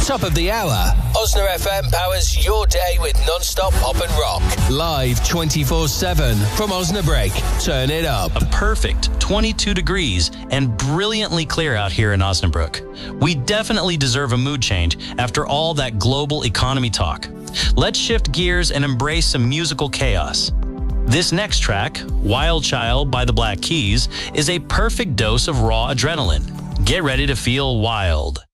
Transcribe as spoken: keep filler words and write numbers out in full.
Top of the hour. Osna F M powers your day with non-stop pop and rock. Live twenty-four seven from Osnabrück. Turn it up. A perfect twenty-two degrees and brilliantly clear out here in Osnabrück. We definitely deserve a mood change after all that global economy talk. Let's shift gears and embrace some musical chaos. This next track, Wild Child by the Black Keys, is a perfect dose of raw adrenaline. Get ready to feel wild.